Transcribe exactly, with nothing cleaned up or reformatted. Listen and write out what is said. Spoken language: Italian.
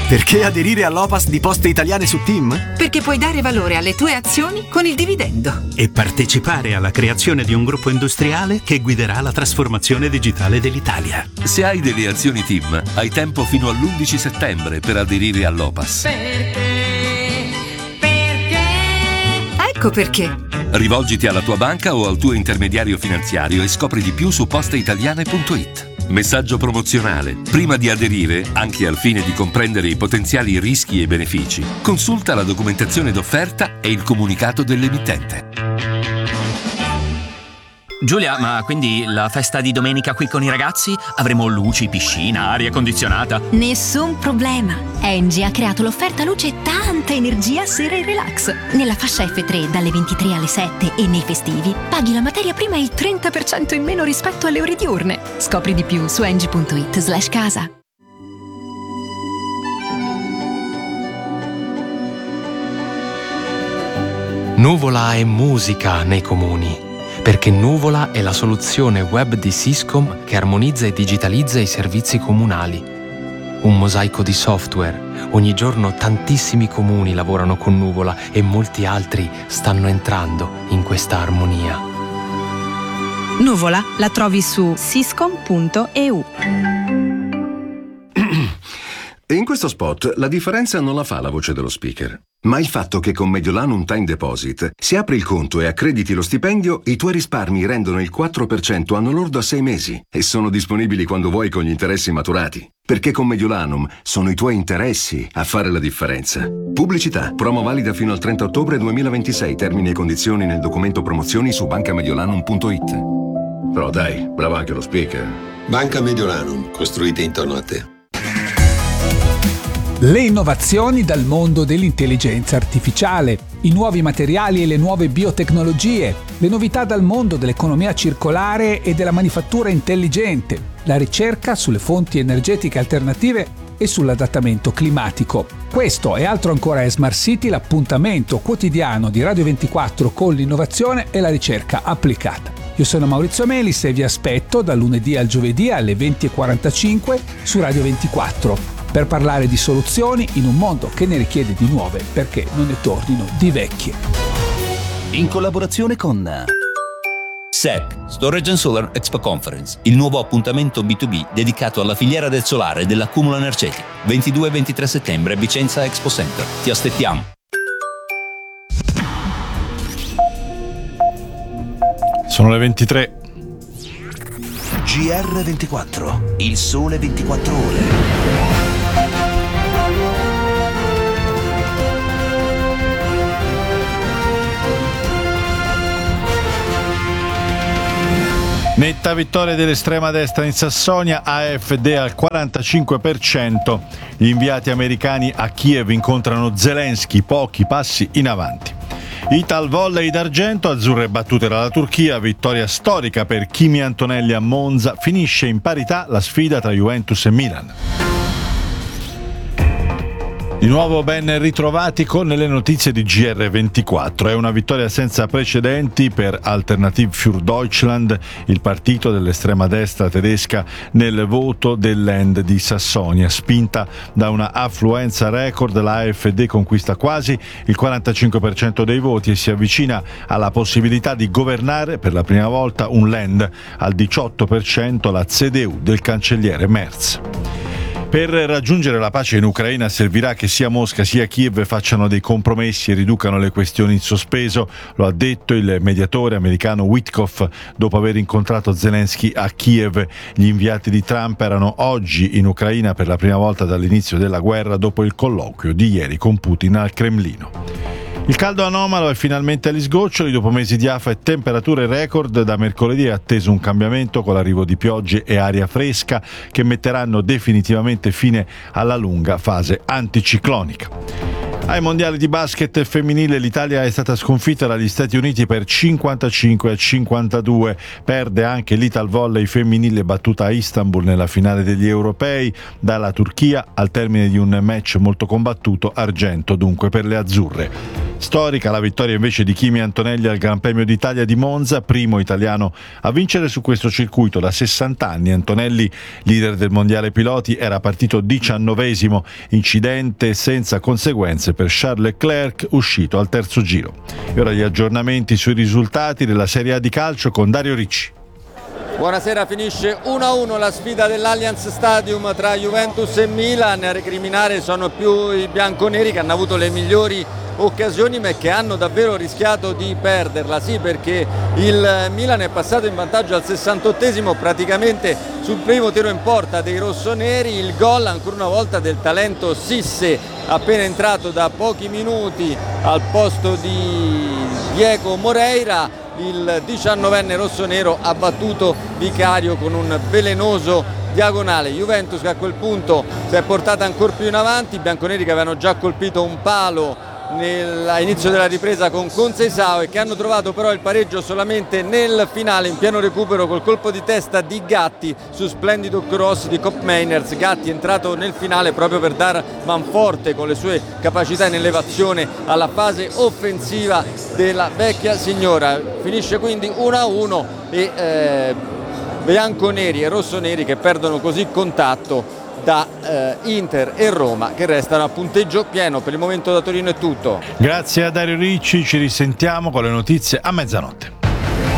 Perché aderire all'O P A S di Poste Italiane su TIM? Perché puoi dare valore alle tue azioni con il dividendo. E partecipare alla creazione di un gruppo industriale che guiderà la trasformazione digitale dell'Italia. Se hai delle azioni TIM, hai tempo fino all'undici settembre per aderire all'O P A S. Perché? Perché? Ecco perché. Rivolgiti alla tua banca o al tuo intermediario finanziario e scopri di più su posteitaliane punto it. Messaggio promozionale. Prima di aderire, anche al fine di comprendere i potenziali rischi e benefici, consulta la documentazione d'offerta e il comunicato dell'emittente. Giulia, ma quindi la festa di domenica qui con i ragazzi? Avremo luci, piscina, aria condizionata? Nessun problema. Engie ha creato l'offerta luce e tanta energia sera e relax. Nella fascia F tre dalle ventitré alle sette e nei festivi paghi la materia prima il trenta per cento in meno rispetto alle ore diurne. Scopri di più su engie punto it slash casa. Nuvola è musica nei comuni. Perché Nuvola è la soluzione web di Syscom che armonizza e digitalizza i servizi comunali. Un mosaico di software. Ogni giorno tantissimi comuni lavorano con Nuvola e molti altri stanno entrando in questa armonia. Nuvola la trovi su syscom punto e u. In questo spot la differenza non la fa la voce dello speaker, ma il fatto che con Mediolanum Time Deposit, se apri il conto e accrediti lo stipendio, i tuoi risparmi rendono il quattro per cento anno lordo a sei mesi e sono disponibili quando vuoi con gli interessi maturati. Perché con Mediolanum sono i tuoi interessi a fare la differenza. Pubblicità. Promo valida fino al trenta ottobre duemilaventisei. Termini e condizioni nel documento promozioni su banca mediolanum punto it. Però dai, bravo anche lo speaker. Banca Mediolanum, costruite intorno a te. Le innovazioni dal mondo dell'intelligenza artificiale, i nuovi materiali e le nuove biotecnologie, le novità dal mondo dell'economia circolare e della manifattura intelligente, la ricerca sulle fonti energetiche alternative e sull'adattamento climatico. Questo e altro ancora è Smart City, l'appuntamento quotidiano di Radio ventiquattro con l'innovazione e la ricerca applicata. Io sono Maurizio Melis e vi aspetto dal lunedì al giovedì alle venti e quarantacinque su Radio ventiquattro. Per parlare di soluzioni in un mondo che ne richiede di nuove perché non ne tornino di vecchie. In collaborazione con S E C, Storage and Solar Expo Conference, il nuovo appuntamento B due B dedicato alla filiera del solare e dell'accumulo energetico. ventidue e ventitré settembre, Vicenza Expo Center. Ti aspettiamo. Sono le ventitré. G R ventiquattro, il sole ventiquattro ore. Netta vittoria dell'estrema destra in Sassonia, A F D al quarantacinque per cento. Gli inviati americani a Kiev incontrano Zelensky, pochi passi in avanti. Ital volley d'argento, azzurre battute dalla Turchia, vittoria storica per Kimi Antonelli a Monza, finisce in parità la sfida tra Juventus e Milan. Di nuovo ben ritrovati con le notizie di G R ventiquattro. È una vittoria senza precedenti per Alternative für Deutschland, il partito dell'estrema destra tedesca, nel voto del Land di Sassonia. Spinta da una affluenza record, la A F D conquista quasi il quarantacinque per cento dei voti e si avvicina alla possibilità di governare per la prima volta un Land, al diciotto per cento la C D U del cancelliere Merz. Per raggiungere la pace in Ucraina servirà che sia Mosca sia Kiev facciano dei compromessi e riducano le questioni in sospeso, lo ha detto il mediatore americano Witkoff dopo aver incontrato Zelensky a Kiev. Gli inviati di Trump erano oggi in Ucraina per la prima volta dall'inizio della guerra dopo il colloquio di ieri con Putin al Cremlino. Il caldo anomalo è finalmente agli sgoccioli, dopo mesi di afa e temperature record. Da mercoledì è atteso un cambiamento con l'arrivo di piogge e aria fresca che metteranno definitivamente fine alla lunga fase anticiclonica. Ai mondiali di basket femminile l'Italia è stata sconfitta dagli Stati Uniti per cinquantacinque a cinquantadue. Perde anche l'Ital volley femminile battuta a Istanbul nella finale degli europei dalla Turchia al termine di un match molto combattuto, argento dunque per le azzurre. storica la vittoria invece di Kimi Antonelli al Gran Premio d'Italia di Monza, primo italiano a vincere su questo circuito da sessanta anni. Antonelli, leader del mondiale piloti, era partito diciannovesimo, incidente senza conseguenze per Charles Leclerc, uscito al terzo giro. E ora gli aggiornamenti sui risultati della Serie A di calcio con Dario Ricci. Buonasera, finisce uno a uno la sfida dell'Allianz Stadium tra Juventus e Milan. A recriminare sono più i bianconeri, che hanno avuto le migliori occasioni ma che hanno davvero rischiato di perderla. Sì, perché il Milan è passato in vantaggio al sessantottesimo, praticamente sul primo tiro in porta dei rossoneri. Il gol ancora una volta del talento Sisse, appena entrato da pochi minuti al posto di Diego Moreira. Il diciannovenne rossonero ha battuto Vicario con un velenoso diagonale. Juventus che a quel punto si è portata ancora più in avanti, i bianconeri che avevano già colpito un palo all'inizio della ripresa con Conceição e che hanno trovato però il pareggio solamente nel finale, in pieno recupero col colpo di testa di Gatti su splendido cross di Koopmeiners. Gatti è entrato nel finale proprio per dar manforte con le sue capacità in elevazione alla fase offensiva della vecchia signora. Finisce quindi uno a uno e eh, bianconeri e rossoneri che perdono così contatto da eh, Inter e Roma, che restano a punteggio pieno. Per il momento da Torino è tutto. Grazie a Dario Ricci, ci risentiamo con le notizie a mezzanotte.